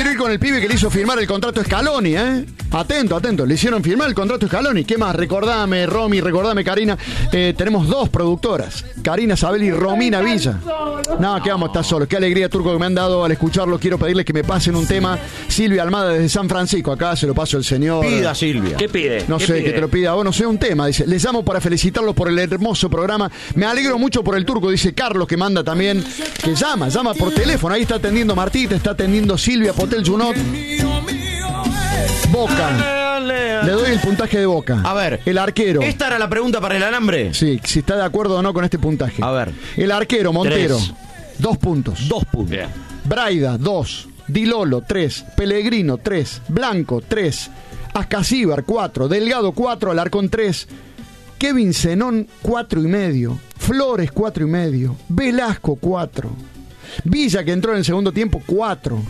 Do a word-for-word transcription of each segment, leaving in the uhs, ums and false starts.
quiero ir con el pibe que le hizo firmar el contrato Scaloni, ¿eh? Atento, atento. Le hicieron firmar el contrato Scaloni. ¿Qué más? Recordame, Romy, recordame, Karina. Eh, tenemos dos productoras. Karina Sabel y Romina Villa. No, que vamos a estar solos. Qué alegría, Turco, que me han dado al escucharlo. Quiero pedirles que me pasen un tema. Silvia Almada desde San Francisco. Acá se lo paso el señor. Pida, Silvia. ¿Qué pide? No ¿Qué sé, pide? que te lo pida. Bueno, sé un tema. Dice, les llamo para felicitarlos por el hermoso programa. Me alegro mucho por el Turco. Dice Carlos, que manda también. Que llama, llama por teléfono. Ahí está atendiendo Martita, está atendiendo Silvia Potel Junot. Boca. Le doy el puntaje de Boca. A ver. El arquero. ¿Esta era la pregunta para el alambre? Sí, si está de acuerdo o no con este puntaje. A ver. El arquero, Montero. Tres. Dos puntos. Dos puntos. Bien. Braida, dos. Di Lolo, tres. Pellegrino, tres. Blanco, tres. Ascasíbar, cuatro. Delgado, cuatro. Alarcón, tres. Kevin Zenón, cuatro y medio. Flores, cuatro y medio. Velasco, cuatro. Villa, que entró en el segundo tiempo, cuatro.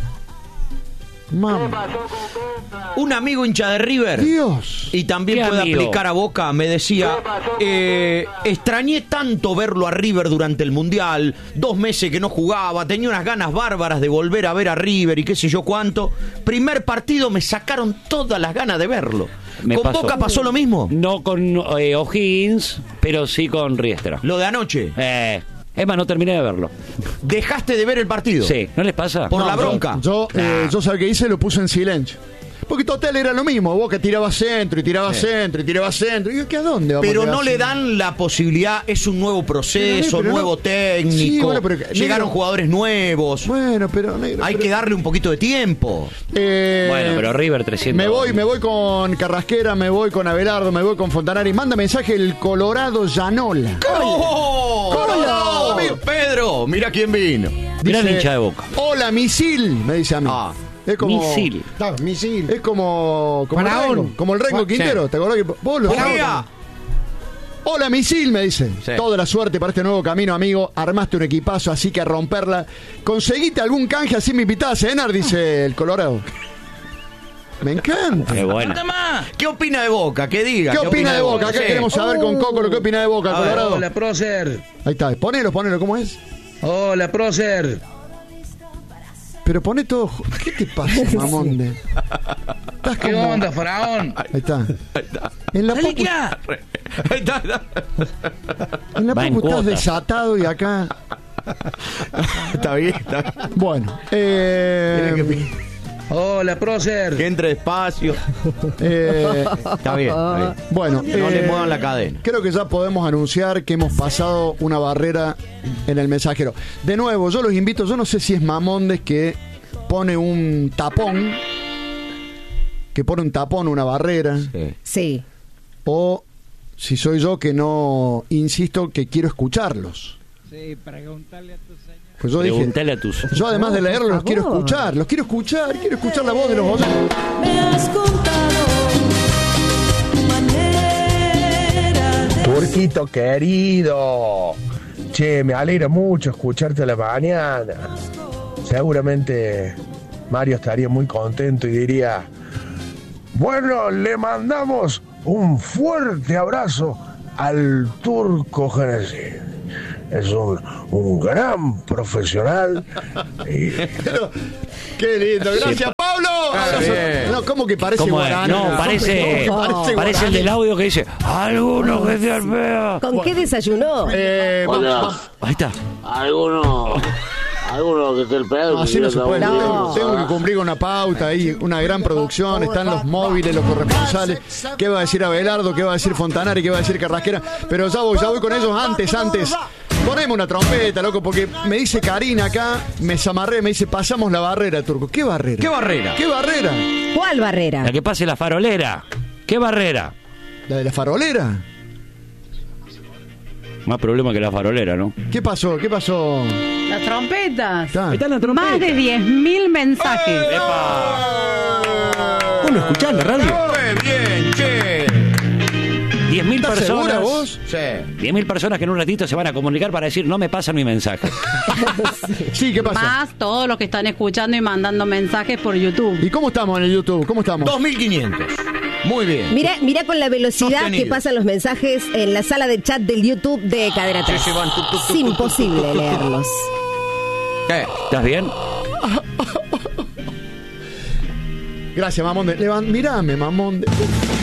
Mamá. Un amigo hincha de River. Dios. Y también ¿Qué puede amigo? aplicar a Boca, me decía, eh, extrañé tanto verlo a River durante el Mundial, dos meses que no jugaba, tenía unas ganas bárbaras de volver a ver a River y qué sé yo cuánto. Primer partido me sacaron todas las ganas de verlo. Me ¿Con pasó. Boca pasó lo mismo? No con eh, O'Higgins, pero sí con Riestra. Lo de anoche. Eh, es más, no terminé de verlo. ¿Dejaste de ver el partido? Sí, ¿no les pasa? Por No, la yo- bronca. Yo, eh, yo sabía que hice, lo puse en silencio. Porque total era lo mismo. Boca tiraba centro y tiraba Sí. centro y tiraba centro. Y yo, ¿qué a dónde vamos Pero a tirar no le centro? dan la posibilidad, es un nuevo proceso, Pero, pero nuevo no- técnico, Sí, bueno, pero- llegaron negro. jugadores nuevos, Bueno, pero negro, hay pero- que darle un poquito de tiempo. Eh, Bueno, pero River trescientos. Me voy, me voy con Carrasquera, me voy con Abelardo, me voy con Fontanari. Manda mensaje el Colorado Llanola. ¡Oh! ¡Colorado! ¡Amigo Pedro! Mira quién vino. Gran Dice, hincha de Boca. Hola, misil, me dice a mí. Ah, es como, misil. Claro, misil. Es como, como el Faraón. Rengo, como el Rengo Fa- Quintero. sí. ¿Te acordás que vos lo ¡Oiga! Hola, misil, me dice. Sí. Toda la suerte para este nuevo camino, amigo. Armaste un equipazo, así que a romperla. Conseguiste algún canje, así me invitás a cenar, dice el Colorado. Me encanta. Qué bueno. ¿Qué opina de Boca? ¿Qué diga? ¿Qué opina de Boca? Acá Sí. queremos saber con Coco lo que opina de Boca, A ver, Colorado. Hola, prócer. Ahí está, ponelo, ponelo, ¿cómo es? Hola, prócer. Pero pone todo. ju- ¿Qué te pasa, mamonde? Estás ¿Qué como. onda, faraón? Ahí está. En la Dale, popu, ya. Ahí está, ahí está. en la Va en popu estás cuota. desatado y acá. Está bien, está bien. Bueno, eh, Tiene que, Hola, prócer. que entre despacio. eh, Está bien, está bien. bueno, No eh, le muevan la cadena. creo que ya podemos anunciar que hemos pasado una barrera en el mensajero. De nuevo, yo los invito, yo no sé si es Mamondes que pone un tapón, que pone un tapón, una barrera, Sí. Sí. o si soy yo que no insisto que quiero escucharlos. Sí, preguntarle a tu señor. Pues yo dije, Pregúntale a tus. yo además de leerlos los por quiero favor. escuchar, los quiero escuchar, quiero escuchar la voz de los oyentes. Me has contado manera de Turquito querido, che, me alegra mucho escucharte a la mañana. Seguramente Mario estaría muy contento y diría, bueno, le mandamos un fuerte abrazo al Turco Genesis. Es un, un gran profesional. Y Qué lindo, gracias Pablo. Abrazo. bien. No, ¿cómo que parece ¿Cómo es? guaraní? No, parece, ¿Cómo que parece parece el guaraní? del audio que dice, alguno que se alpea. ¿Con qué desayunó? Eh, va- Hola. va- Ahí está. Alguno, alguno que esté el pedo. No, así no se puede. No. Tengo, tengo que cumplir con una pauta ahí, una gran producción. Están los móviles, los corresponsales. ¿Qué va a decir Abelardo? ¿Qué va a decir Fontanari? ¿Qué va a decir Carrasquera? Pero ya voy, ya voy con ellos antes, antes. Poneme una trompeta, loco, porque me dice Karina acá, me zamarré, me dice, pasamos la barrera, Turco. ¿Qué barrera? ¿Qué barrera? ¿Qué barrera? ¿Cuál barrera? La que pase la farolera. ¿Qué barrera? ¿La de la farolera? Más problema que la farolera, ¿no? ¿Qué pasó? ¿Qué pasó? Las trompetas. Está. Más de diez mil mensajes. ¿Vos lo escuchás en la radio? Muy bien, che. diez mil ¿Estás personas. segura vos? Sí. diez mil personas que en un ratito se van a comunicar para decir, no me pasan mi mensaje. Sí, ¿qué pasa? Más todos los que están escuchando y mandando mensajes por YouTube. ¿Y cómo estamos en el YouTube? ¿Cómo estamos? dos mil quinientos. Muy bien. Mira, mira con la velocidad Sostenido. que pasan los mensajes en la sala de chat del YouTube de Cadena tres. sí, van tu, tu, tu, Es tu, tu, imposible tu, tu, tu. leerlos. ¿Qué? ¿Estás bien? Gracias, Mamonde. Levan, mirame, Mamonde.